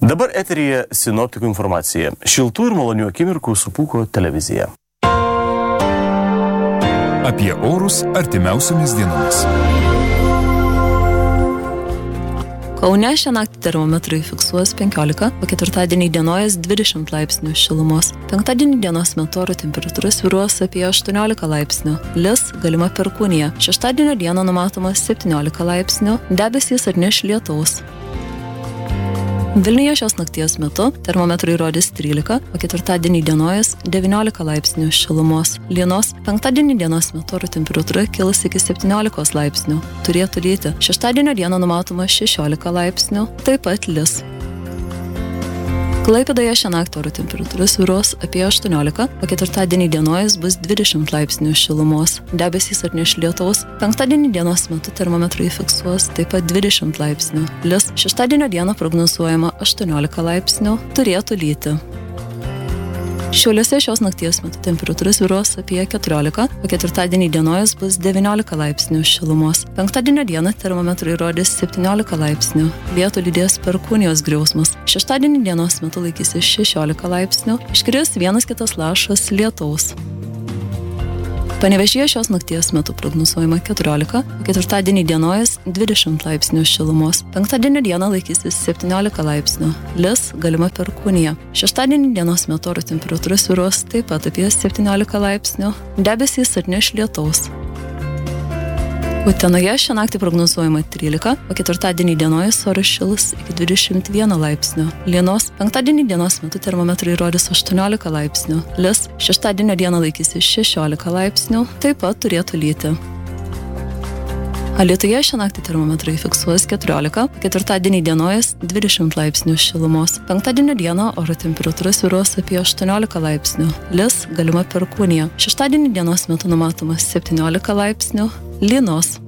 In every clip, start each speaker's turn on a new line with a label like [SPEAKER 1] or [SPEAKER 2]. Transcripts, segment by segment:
[SPEAKER 1] Dabar eteryje sinoptikų informacija. Šiltų ir malonių akimirkų su Pūko televizija.
[SPEAKER 2] Apie orus artimiausiomis dienomis.
[SPEAKER 3] Kaune šią naktį termometrai fiksuos 15, o ketvirtadienį dienojas 20 laipsnių šilumos. Penktadienį dienos metu oro temperatūra svyruos apie 18 laipsnių. Lis galima perkūnija. Šeštadienio dieną numatoma 17 laipsnių. Debesys atneš lietaus. Vilniuje šios nakties metu termometrai rodys 13, o ketvirtadienį dienojas 19 laipsnių šilumos. Lynos penktadienį dienos metu oro temperatūra kils iki 17 laipsnių. Turėtų lyti. Šeštadienio dieną numatoma 16 laipsnių, taip pat lis. Klaipėdoje šią naktį oro temperatūra svyruos apie 18, o ketvirtadienį dienojas bus 20 laipsnių šilumos. Debesys atneš lietaus. Penktadienį dienos metu termometrai fiksuos taip pat 20 laipsnių. Lis šeštadienio dieną prognozuojama 18 laipsnių, turėtų lyti. Šiauliuose šios nakties metu temperatūra svyruos apie 14, o ketvirtadienį dienojas bus 19 laipsnių šilumos. Penktadienio dieną termometrai rodys 17 laipsnių. Lietų lydės perkūnijos griausmas. Šeštadienį dienos metu laikysis 16 laipsnių. Iškris vienas kitas lašas lietaus. Panevėžyje šios nakties metu prognozuojama 14, o ketvirtadienį dienojas 20 laipsnių šilumos. Penktadienio dieną laikysis 17 laipsnių. Lis galima perkūnija. Šeštadienį dienos metu oro temperatūra svyruos taip pat apie 17 laipsnių. Debesys atneš lietaus. Utenoje šią naktį prognozuojama 13, o ketvirtadienį dienojas oras šils iki 21 laipsnių. Lynos penktadienį dienos metu termometrai rodys 18 laipsnių. Lis šeštadienio dieną laikysis 16 laipsnių, taip pat turėtų lyti. Alytuje šią naktį termometrai fiksuos 14, ketvirtadienį dienojas 20 laipsnių šilumos. Penktadienio dieną oro temperatūra svyruos apie 18 laipsnių. Lis galima perkūnija. Šeštadienį dienos metu numatoma 17 laipsnių. Lynos.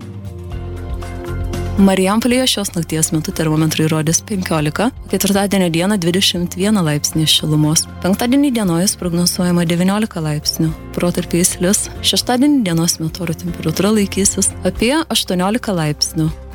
[SPEAKER 3] Marijampolėje šios nakties metu termometrai rodys 15, o ketvirtadienio dieną 21 laipsnį šilumos. Penktadienį dienojas prognozuojama 19 laipsnių. Protarpiais lis. Šeštadienį dienos metu oro temperatūra laikysis apie 18 laipsnių.